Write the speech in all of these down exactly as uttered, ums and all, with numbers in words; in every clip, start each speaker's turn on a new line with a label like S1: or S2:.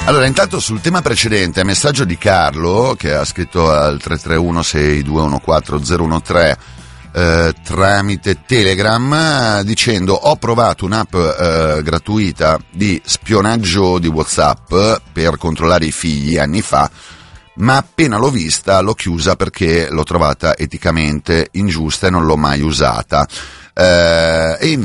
S1: Allora, intanto sul tema precedente, messaggio di Carlo che ha scritto al tre tre uno sei due uno quattro zero uno tre eh, tramite Telegram, eh, dicendo: ho provato un'app eh, gratuita di spionaggio di WhatsApp per controllare i figli anni fa, ma appena l'ho vista l'ho chiusa perché l'ho trovata eticamente ingiusta e non l'ho mai usata. Eh, e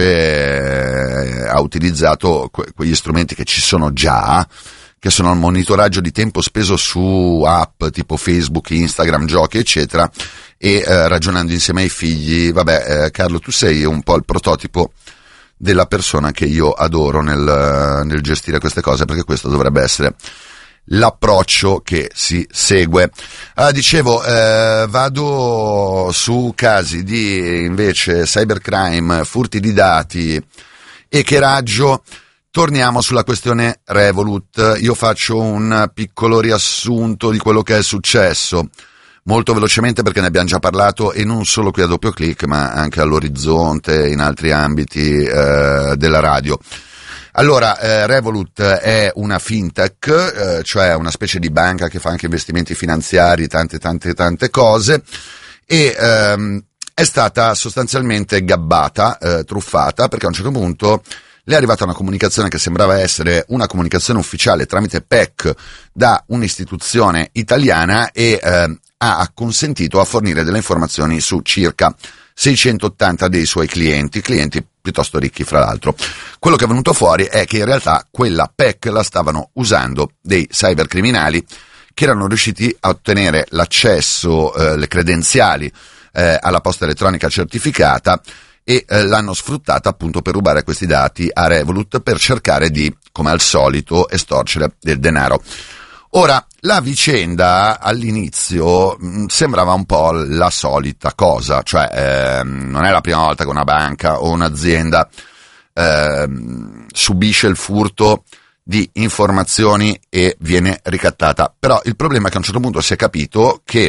S1: invece eh, ha utilizzato que- quegli strumenti che ci sono già, che sono il monitoraggio di tempo speso su app tipo Facebook, Instagram, giochi eccetera, e eh, ragionando insieme ai figli. Vabbè, eh, Carlo, tu sei un po' il prototipo della persona che io adoro nel, nel gestire queste cose, perché questo dovrebbe essere l'approccio che si segue. Ah, dicevo, eh, vado su casi di invece cybercrime, furti di dati e hackeraggio. Torniamo sulla questione Revolut. Io faccio un piccolo riassunto di quello che è successo, molto velocemente perché ne abbiamo già parlato, e non solo qui a Doppio Click ma anche all'Orizzonte, in altri ambiti eh, della radio. Allora, eh, Revolut è una fintech, eh, cioè una specie di banca che fa anche investimenti finanziari, tante tante tante cose, e ehm, è stata sostanzialmente gabbata, eh, truffata, perché a un certo punto le è arrivata una comunicazione che sembrava essere una comunicazione ufficiale tramite P E C da un'istituzione italiana, e eh, ha acconsentito a fornire delle informazioni su circa seicentottanta dei suoi clienti, clienti piuttosto ricchi fra l'altro. Quello che è venuto fuori è che in realtà quella P E C la stavano usando dei cybercriminali che erano riusciti a ottenere l'accesso, eh, le credenziali eh, alla posta elettronica certificata, e eh, l'hanno sfruttata appunto per rubare questi dati a Revolut per cercare di, come al solito, estorcere del denaro. Ora, la vicenda all'inizio mh, sembrava un po' la solita cosa, cioè eh, non è la prima volta che una banca o un'azienda eh, subisce il furto di informazioni e viene ricattata, però il problema è che a un certo punto si è capito che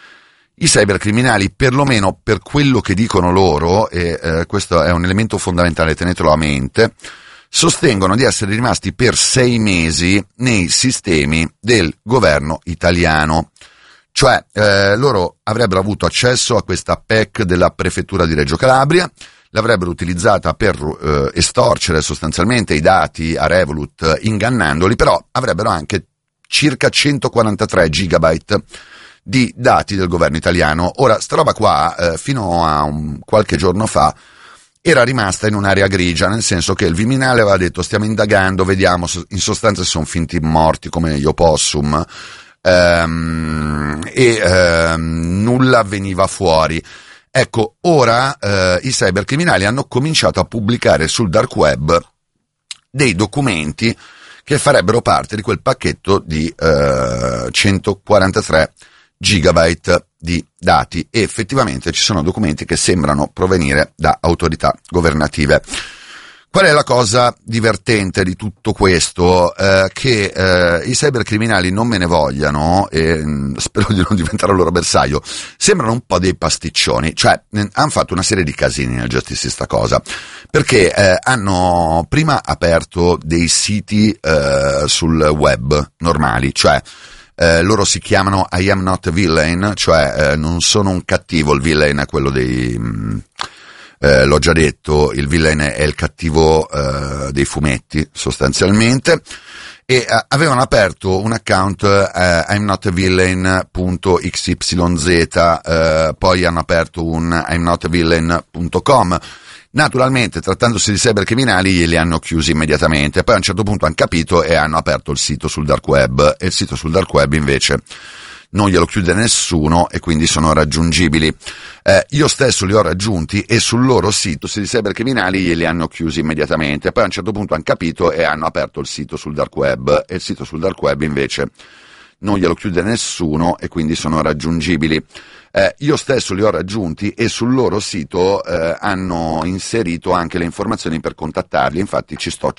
S1: i cybercriminali, perlomeno per quello che dicono loro, e eh, questo è un elemento fondamentale, tenetelo a mente, sostengono di essere rimasti per sei mesi nei sistemi del governo italiano. Cioè, eh, loro avrebbero avuto accesso a questa P E C della prefettura di Reggio Calabria, l'avrebbero utilizzata per eh, estorcere sostanzialmente i dati a Revolut ingannandoli, però avrebbero anche circa centoquarantatré gigabyte di dati del governo italiano. Ora, sta roba qua, eh, fino a un, qualche giorno fa, era rimasta in un'area grigia, nel senso che il Viminale aveva detto stiamo indagando, vediamo, in sostanza sono finti morti come gli opossum, ehm, e ehm, nulla veniva fuori. Ecco, ora eh, i cybercriminali hanno cominciato a pubblicare sul dark web dei documenti che farebbero parte di quel pacchetto di eh, centoquarantatré gigabyte di dati, e effettivamente ci sono documenti che sembrano provenire da autorità governative. Qual è la cosa divertente di tutto questo? Eh, che eh, i cybercriminali, non me ne vogliano, e mh, spero di non diventare il loro bersaglio, sembrano un po' dei pasticcioni, cioè mh, hanno fatto una serie di casini nel gestirsi sta cosa, perché eh, hanno prima aperto dei siti eh, sul web normali, cioè Eh, loro si chiamano I am not a villain, cioè eh, non sono un cattivo. Il villain è quello dei mh, eh, l'ho già detto, il villain è il cattivo eh, dei fumetti sostanzialmente, e eh, avevano aperto un account eh, I'm not a villain punto x y z, eh, poi hanno aperto un I'm not a villain punto com. Naturalmente, trattandosi di cybercriminali, glieli hanno chiusi immediatamente, poi a un certo punto hanno capito e hanno aperto il sito sul dark web, e il sito sul dark web invece non glielo chiude nessuno e quindi sono raggiungibili. Eh, io stesso li ho raggiunti e sul loro sito di cybercriminali glieli hanno chiusi immediatamente, poi a un certo punto hanno capito e hanno aperto il sito sul dark web, e il sito sul dark web invece non glielo chiude nessuno e quindi sono raggiungibili. Eh, io stesso li ho raggiunti e sul loro sito eh, hanno inserito anche le informazioni per contattarli, infatti ci sto